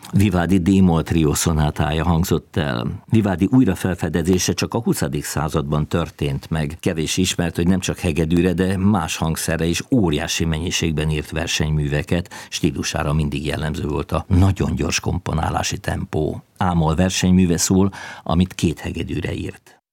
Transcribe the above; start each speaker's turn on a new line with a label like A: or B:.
A: Vivaldi D-moll trió szonátája hangzott el. Vivaldi újrafelfedezése csak a 20. században történt meg. Kevés ismert, hogy nem csak hegedűre, de más hangszerre is óriási mennyiségben írt versenyműveket, stílusára mindig jellemző volt a nagyon gyors komponálási tempó. A-moll versenyműve szól, amit 2 hegedűre írt.